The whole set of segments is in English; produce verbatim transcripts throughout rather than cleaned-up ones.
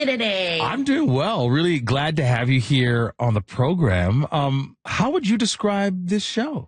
today? I'm doing well. Really glad to have you here on the program. Um, how would you describe this show?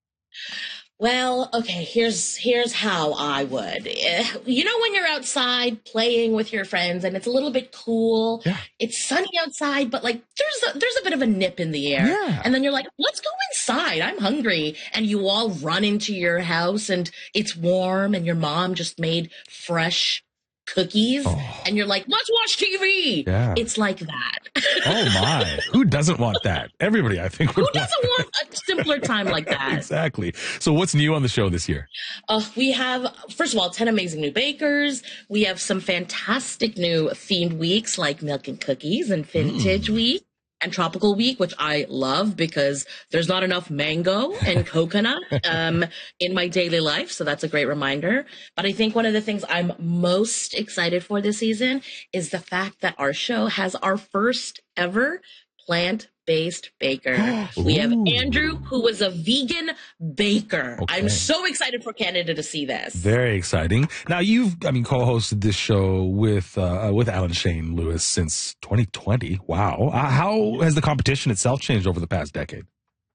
Well, okay, here's here's how I would. Eh, You know when you're outside playing with your friends and it's a little bit cool. Yeah. It's sunny outside, but like there's a, there's a bit of a nip in the air. Yeah. And then you're like, "Let's go inside. I'm hungry." And you all run into your house and it's warm and your mom just made fresh cookies Oh. and you're like, "Let's watch T V." Yeah. It's like that. Oh my. Who doesn't want that? Everybody, I think. Who doesn't want a simpler time like that? Exactly. So what's new on the show this year? Uh, we have, first of all, ten amazing new bakers. We have some fantastic new themed weeks like Milk and Cookies and Vintage Week and Tropical Week, which I love because there's not enough mango and coconut um, in my daily life. So that's a great reminder. But I think one of the things I'm most excited for this season is the fact that our show has our first ever plant-based baker. We have Ooh. Andrew, who was a vegan baker. Okay. I'm so excited for Canada to see this. Very exciting. Now you've, I mean, co-hosted this show with uh, with Alan Shane Lewis since twenty twenty. Wow. Uh, how has the competition itself changed over the past decade?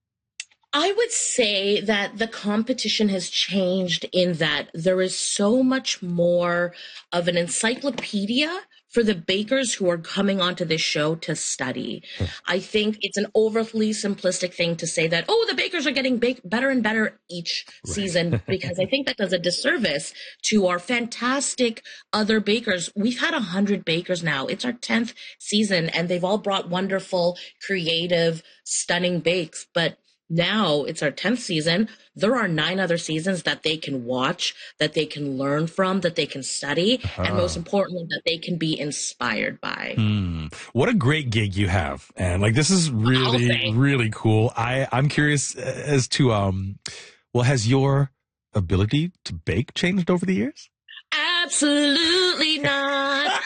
I would say that the competition has changed in that there is so much more of an encyclopedia for the bakers who are coming onto this show to study. I think it's an overly simplistic thing to say that, oh, the bakers are getting bake- better and better each season, because I think that does a disservice to our fantastic other bakers. We've had a hundred bakers now. It's our tenth season and they've all brought wonderful, creative, stunning bakes. But now it's our tenth season. There are nine other seasons that they can watch, that they can learn from, that they can study, and most importantly, that they can be inspired by. Hmm. What a great gig you have. And like, this is really, thanks. really cool. I, I'm curious as to, um, well, has your ability to bake changed over the years? Absolutely not.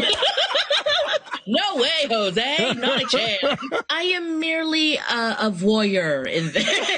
No way, Jose. Not a chance. I am merely a, a voyeur in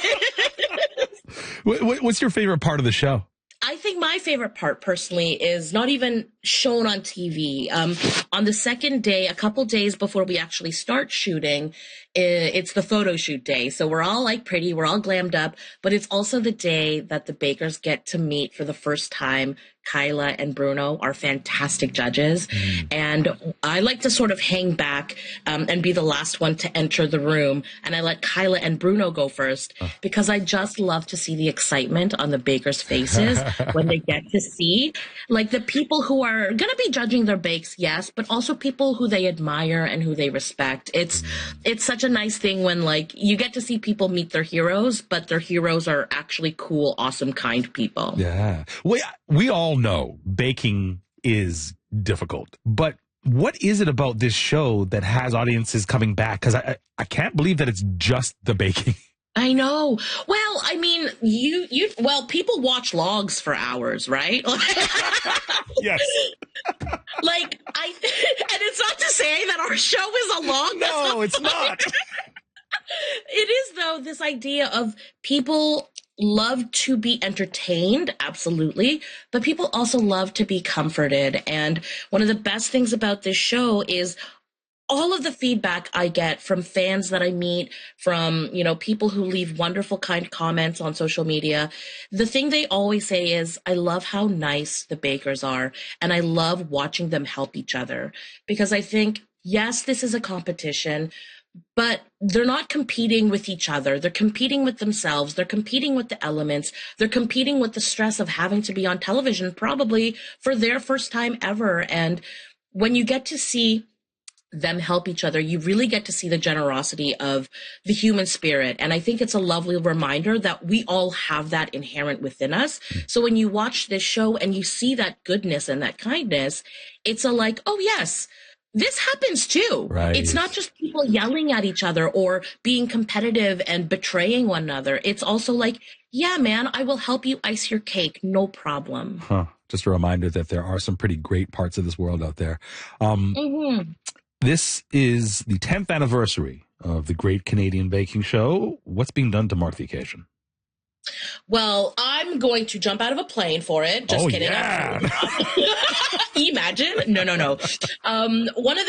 this. What, what- what's your favorite part of the show? I think my favorite part personally is not even shown on T V. Um, on the second day, a couple days before we actually start shooting, i- it's the photo shoot day. So we're all like pretty, we're all glammed up, but it's also the day that the bakers get to meet for the first time Kyla and Bruno, our fantastic judges. And I like to sort of hang back um, and be the last one to enter the room. And I let Kyla and Bruno go first because I just love to see the excitement on the bakers' faces when they get to see like the people who are going to be judging their bakes, yes, but also people who they admire and who they respect. It's it's such a nice thing when like you get to see people meet their heroes, but their heroes are actually cool, awesome, kind people. Yeah. We, we all know baking is difficult, but what is it about this show that has audiences coming back? Because I, I, I can't believe that it's just the baking. I know. Well, I mean, you, you, well, people watch logs for hours, right? Yes. Like, I, and it's not to say that our show is a log. That's No, not it's not. It is, though, this idea of people love to be entertained, absolutely, but people also love to be comforted. And one of the best things about this show is all of the feedback I get from fans that I meet, from, you know, people who leave wonderful, kind comments on social media. The thing they always say is, I love how nice the bakers are, and I love watching them help each other. Because I think, yes, this is a competition, but they're not competing with each other. They're competing with themselves. They're competing with the elements. They're competing with the stress of having to be on television, probably for their first time ever. And when you get to see them help each other, you really get to see the generosity of the human spirit. And I think it's a lovely reminder that we all have that inherent within us. So when you watch this show and you see that goodness and that kindness, it's a like, oh yes, this happens too. Right. It's not just people yelling at each other or being competitive and betraying one another. It's also like, yeah, man, I will help you ice your cake. No problem. Huh. Just a reminder that there are some pretty great parts of this world out there. Um, Mm-hmm. This is the tenth anniversary of the Great Canadian Baking Show. What's being done to mark the occasion? Well, I'm going to jump out of a plane for it. Just Oh, kidding. yeah. Imagine. No, no, no. Um, one of the